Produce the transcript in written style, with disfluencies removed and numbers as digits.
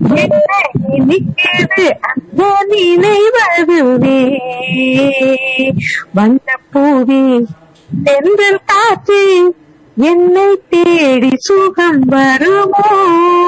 என்ன நினைக்கிறது அந்த நினைவதுவே வந்த பூவே தென்றல் காற்று என்னை தேடி சுகம் வருமோ